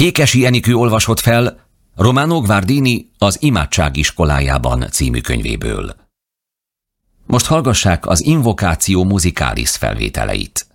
Kékesi Enikő olvasott fel Romano Guardini Az imádság iskolájában című könyvéből. Most hallgassák az Invokáció Musicalis felvételeit.